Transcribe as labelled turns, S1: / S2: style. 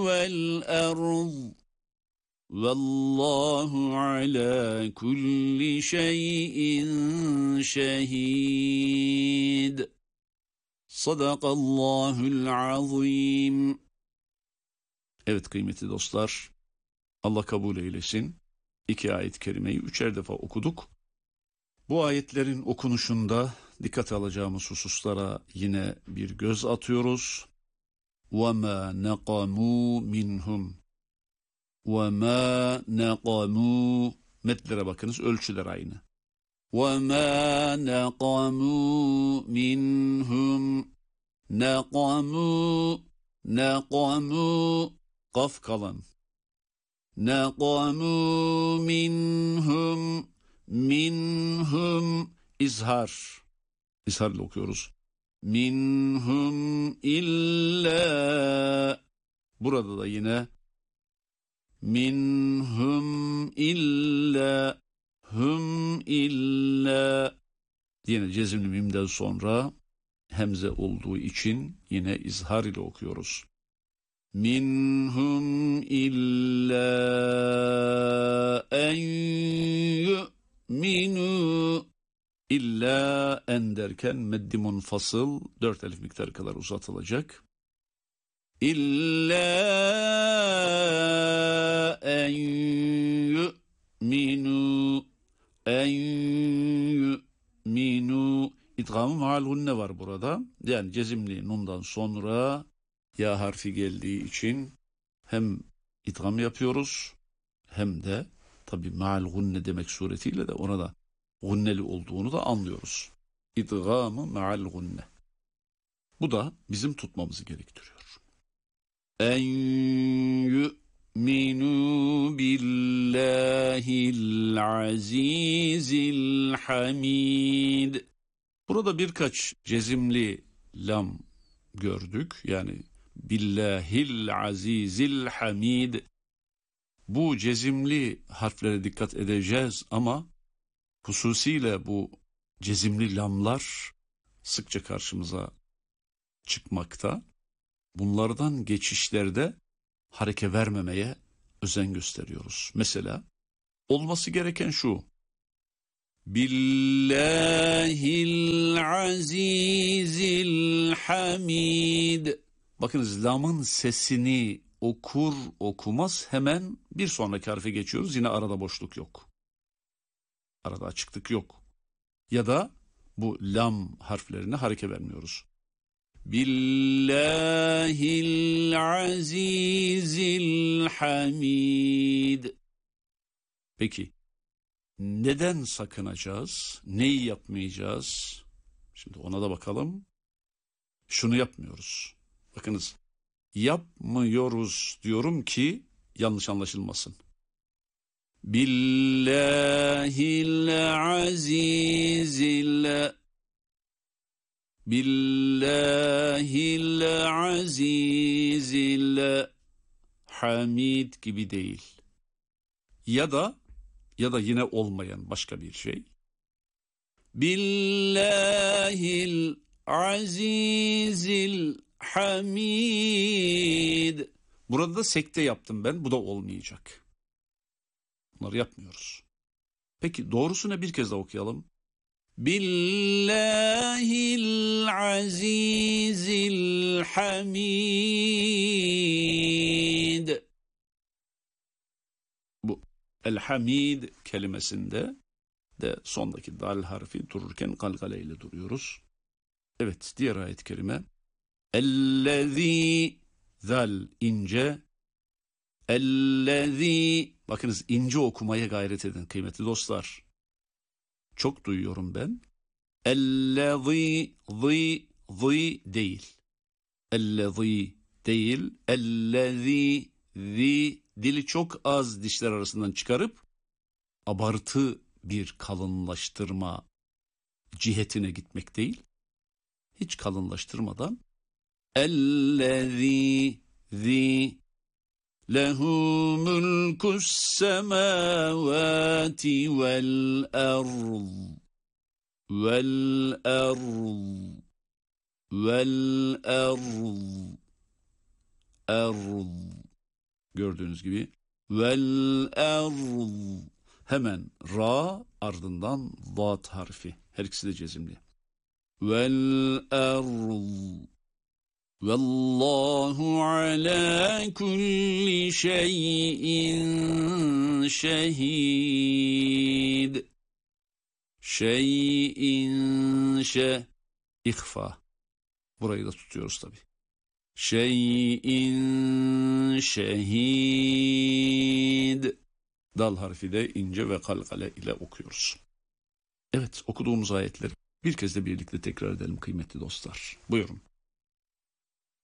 S1: والأرض والله على كل شيء شهيد. Sadakallahul azim. Evet kıymetli dostlar, Allah kabul eylesin. 2 ayet-i kerimeyi 3'er defa okuduk. Bu ayetlerin okunuşunda dikkat alacağımız hususlara yine bir göz atıyoruz. وَمَا نَقَمُوا مِنْهُمْ وَمَا نَقَمُوا Metlere bakınız, ölçüler aynı. وَمَا نَقَمُوا مِنْهُمْ نَقَمُوا Kaf kalın. نَقَمُوا minhum İzharla okuyoruz. Minhum illa. Burada da yine minhum illa yine cezimli mimden sonra hemze olduğu için yine izhar ile okuyoruz. Minhum illa en yu'minu. İlla en derken meddi munfasıl 4 elif miktarı kadar uzatılacak. İlla en yu'minu. İdgam-ı maal gunne var burada. Yani cezimli nundan sonra ya harfi geldiği için hem idgam yapıyoruz hem de tabi maal gunne demek suretiyle de ona da gunneli olduğunu da anlıyoruz. İdgam-ı maal gunne. Bu da bizim tutmamızı gerektiriyor. En yu'minu billahil azizil hamid. Burada birkaç cezimli lam gördük. Yani billahil azizil hamid. Bu cezimli harflere dikkat edeceğiz ama hususiyle bu cezimli lamlar sıkça karşımıza çıkmakta. Bunlardan geçişlerde hareke vermemeye özen gösteriyoruz. Mesela olması gereken şu. Billahil azizil hamid. Bakınız lamın sesini okur okumaz hemen bir sonraki harfe geçiyoruz. Yine arada boşluk yok. Arada açıklık yok. Ya da bu lam harflerine hareke vermiyoruz. Billahil azizil hamid. Peki neden sakınacağız? Neyi yapmayacağız? Şimdi ona da bakalım. Şunu yapmıyoruz. Bakınız, yapmıyoruz diyorum ki yanlış anlaşılmasın. Billahil azizil hamid gibi değil. Ya da yine olmayan başka bir şey. Billahil azizil hamid. Burada da sekte yaptım ben. Bu da olmayacak. Bunları yapmıyoruz. Peki doğrusunu bir kez daha okuyalım. Billahil azizil hamid. Bu el-hamid kelimesinde de sondaki dal harfi dururken galgale ile duruyoruz. Evet, diğer ayet-i kerime. Ellezî, zal ince. Ellezî, bakınız ince okumaya gayret edin kıymetli dostlar. Çok duyuyorum ben. Ellezî, zî değil. Ellezî değil. Ellezî, zi, dili çok az dişler arasından çıkarıp abartı bir kalınlaştırma cihetine gitmek değil. Hiç kalınlaştırmadan ellezî, zi, lehu mulkus semâvâti vel arz, vel arz, vel arz, arz. gördüğünüz gibi. Vel erd. Hemen ra ardından zat harfi. Her ikisi de cezimli. Vel erd. Vallahu ala kulli şeyin şehid. İhfa. Burayı da tutuyoruz tabii. Şeyin şehid. Dal harfi de ince ve kalkale ile okuyoruz. Evet, okuduğumuz ayetleri bir kez de birlikte tekrar edelim kıymetli dostlar. Buyurun.